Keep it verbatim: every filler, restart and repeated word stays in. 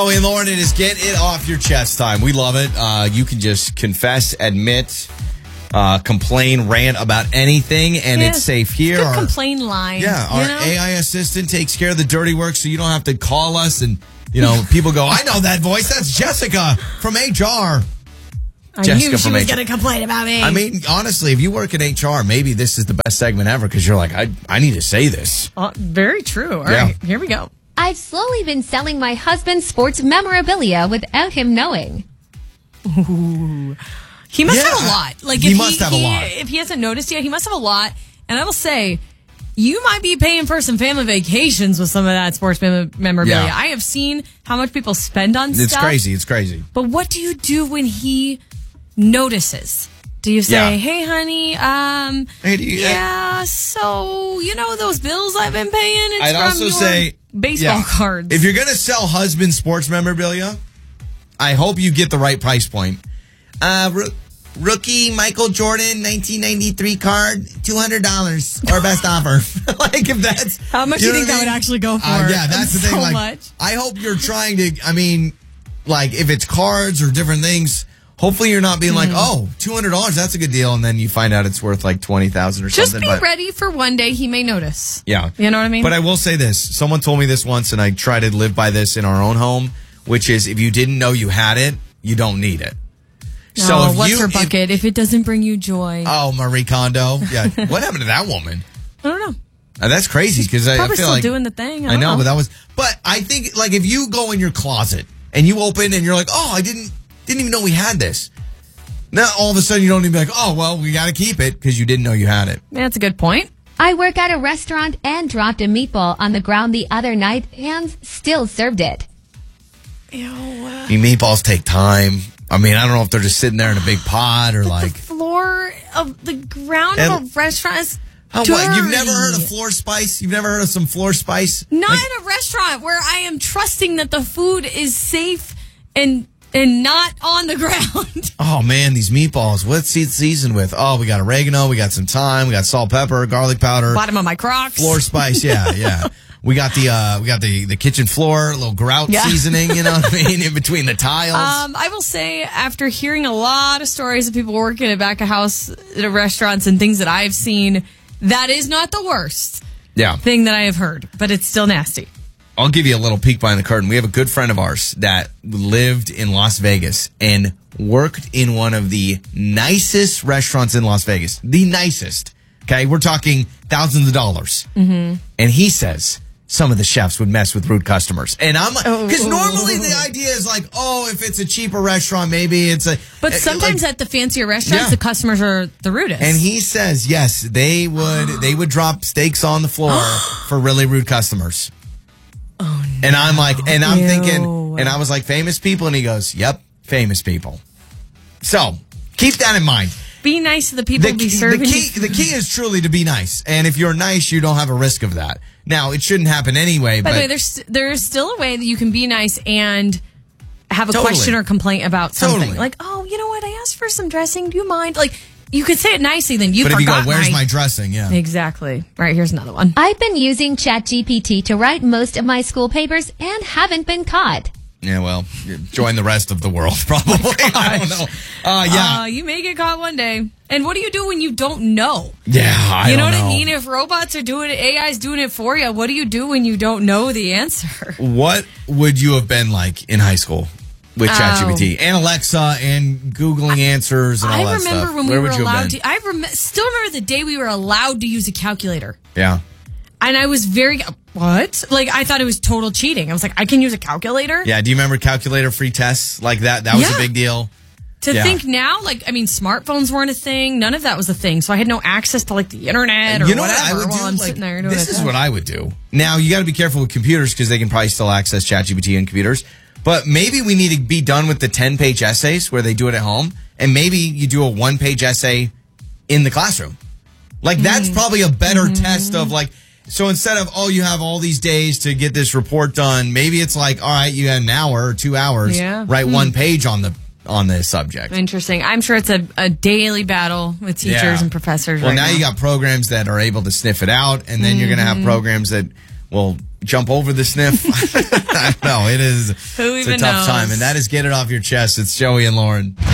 Oh, and Lauren, it is Get It Off Your Chest time. We love it. Uh, you can just confess, admit, uh, complain, rant about anything, and yeah, it's safe here. Good our, complain line. Yeah, our you know? A I assistant takes care of the dirty work, so you don't have to call us and, you know, people go, I know that voice. That's Jessica from H R. I Jessica knew she from was H R. going to complain about me. I mean, honestly, if you work in H R, maybe this is the best segment ever because you're like, I, I need to say this. Uh, very true. All Yeah. right, here we go. I've slowly been selling my husband's sports memorabilia without him knowing. Ooh. He must Yeah, have a lot. Like he if must have a he- lot. If he hasn't noticed yet, he must have a lot. And I will say, you might be paying for some family vacations with some of that sports mem- memorabilia. Yeah. I have seen how much people spend on It's stuff. crazy. It's crazy. But what do you do when he notices? Do you say, Yeah. hey, honey, um, Hey, do you- yeah, so, you know, those bills I've been paying, it's I'd from also your say baseball yeah, cards. If you're going to sell husband sports memorabilia, I hope you get the right price point. Uh, ro- rookie Michael Jordan nineteen ninety-three card, two hundred dollars or best offer. Like if that's How much do you know think what I that would mean? actually go for? Uh, yeah, that's the thing. So Like, much. I hope you're trying to. I mean, like if it's cards or different things. Hopefully you're not being like, oh, two hundred dollars, that's a good deal. And then you find out it's worth like twenty thousand dollars or Just something. be but, ready for one day he may notice. Yeah. You know what I mean? But I will say this. Someone told me this once, and I try to live by this in our own home, which is if you didn't know you had it, you don't need it. No, So if what's you, her if- bucket? If, it doesn't bring you joy. oh, Marie Kondo. Yeah. What happened to that woman? I don't know. Uh, that's crazy because I, I Probably feel still like doing the thing. I I know, don't know. but that was. But I think like if you go in your closet and you open and you're like, oh, I didn't didn't even know we had this. Now all of a sudden you don't even be like, oh, well, we got to keep it because you didn't know you had it. Yeah, that's a good point. I work at a restaurant and dropped a meatball on the ground the other night and still served it. Ew. I mean, meatballs take time. I mean, I don't know if they're just sitting there in a big pot or like. The floor of the ground And- of a restaurant is Oh, dirty. what? You've never heard of floor spice? You've never heard of some floor spice? Not Like- in a restaurant where I am trusting that the food is safe and and not on the ground. Oh man, these meatballs. What's it seasoned with? Oh, we got oregano, we got some thyme, we got salt, pepper, garlic powder, Bottom of my Crocs. floor spice. Yeah, yeah. We got the uh, we got the, the kitchen floor, a little grout Yeah. seasoning. You know what I mean? In between the tiles. Um, I will say, after hearing a lot of stories of people working at back of house at restaurants and things that I've seen, that is not the worst yeah. thing that I have heard, but it's still nasty. I'll give you a little peek behind the curtain. We have a good friend of ours that lived in Las Vegas and worked in one of the nicest restaurants in Las Vegas. The nicest. Okay, we're talking thousands of dollars. Mm-hmm. And he says some of the chefs would mess with rude customers. And I'm like, because Oh. normally the idea is like, oh, if it's a cheaper restaurant, maybe it's a. But uh, sometimes like- at the fancier restaurants, Yeah. the customers are the rudest. and he says, yes, they would they would drop steaks on the floor for really rude customers. Oh, no. And I'm like, and I'm Ew. thinking, and I was like, famous people? And he goes, yep, famous people. So keep that in mind. Be nice to the people The, be key- serving the you key, the key is truly to be nice. And if you're nice, you don't have a risk of that. Now, it shouldn't happen anyway, By but the way, there's there's still a way that you can be nice and have a Totally. question or complaint about something. Totally. Like, oh, you know what? I asked for some dressing. Do you mind? Like, you could say it nicely. Then you but if you go, forgot where's my, my dressing? Yeah. Exactly. Right, here's another one. I've been using ChatGPT to write most of my school papers and haven't been caught. Yeah, well, join the rest of the world, probably. I don't know. Uh, yeah. Uh, you may get caught one day. And what do you do when you don't know? yeah, I you know don't what know. I mean? If robots are doing it, A I's doing it for you, what do you do when you don't know the answer? What would you have been like in high school with ChatGPT and Alexa and Googling answers and all I that remember stuff? when Where we would were you have allowed been? to. I rem- still remember the day we were allowed to use a calculator. Yeah. And I was very, what? Like, I thought it was total cheating. I was like, I can use a calculator? Yeah. Do you remember calculator free tests like that? That was Yeah. a big deal. To Yeah. think now, like, I mean, smartphones weren't a thing. None of that was a thing. So I had no access to, like, the internet or You know whatever what I would while do? I'm Like, sitting there doing this it. is what I would do. Now, you got to be careful with computers because they can probably still access ChatGPT on computers. But maybe we need to be done with the ten-page essays where they do it at home. And maybe you do a one-page essay in the classroom. Like, that's Mm. probably a better test of, like, so instead of, oh, you have all these days to get this report done, maybe it's like, all right, you had an hour or two hours, Yeah. write one page on the on the subject. Interesting. I'm sure it's a, a daily battle with teachers Yeah. and professors Well, right now now. you got programs that are able to sniff it out, and then you're going to have programs that will jump over the sniff. I don't know. It is Who it's even a tough knows? time. And that is Get It Off Your Chest. It's Joey and Lauren.